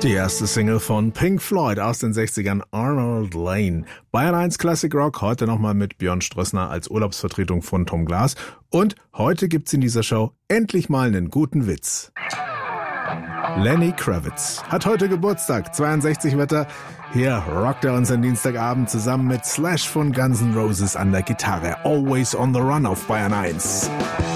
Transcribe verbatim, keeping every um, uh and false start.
Die erste Single von Pink Floyd aus den sechzigern, Arnold Lane. Bayern eins Classic Rock, heute nochmal mit Björn Strössner als Urlaubsvertretung von Tom Glas. Und heute gibt's in dieser Show endlich mal einen guten Witz. Lenny Kravitz hat heute Geburtstag, zweiundsechzig wird er. Hier rockt er uns am Dienstagabend zusammen mit Slash von Guns N' Roses an der Gitarre. Always on the Run auf Bayern eins.